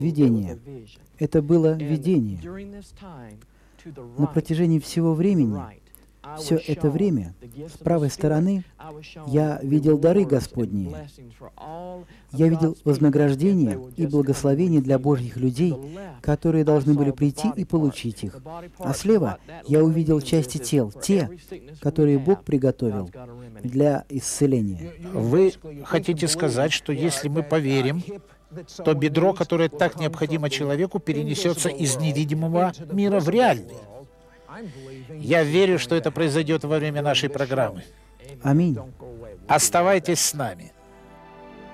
Видение. Это было видение. На протяжении всего времени, все это время, с правой стороны, я видел дары Господни. Я видел вознаграждение и благословение для Божьих людей, которые должны были прийти и получить их. А слева я увидел части тел, те, которые Бог приготовил для исцеления. Вы хотите сказать, что если мы поверим, то бедро, которое так необходимо человеку, перенесется из невидимого мира в реальный? Я верю, что это произойдет во время нашей программы. Аминь. Оставайтесь с нами.